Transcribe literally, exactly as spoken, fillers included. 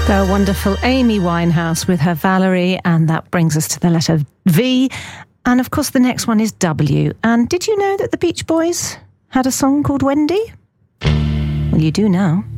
The wonderful Amy Winehouse with her Valerie, and that brings us to the letter V. And of course the next one is W. And did you know that the Beach Boys had a song called Wendy? Well, you do now.